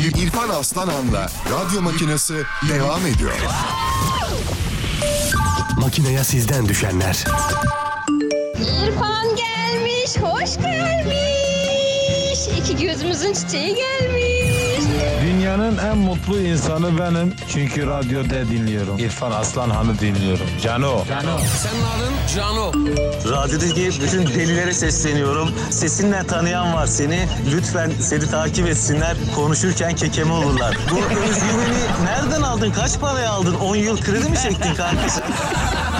İrfan Aslanhan'la radyo makinesi devam ediyor. Makineye sizden düşenler. İrfan gelmiş, hoş gelmiş. İki gözümüzün çiçeği gelmiş. Dünyanın en mutlu insanı benim. Çünkü radyoda dinliyorum. İrfan Aslanhan'ı dinliyorum. Cano. Senin adın Cano. Radyodaki bütün delilere sesleniyorum. Sesinle tanıyan var seni. Lütfen seni takip etsinler. Konuşurken kekeme olurlar. Bu özgüveni nereden aldın? Kaç paraya aldın? 10 yıl kredi mi çektin kardeşim?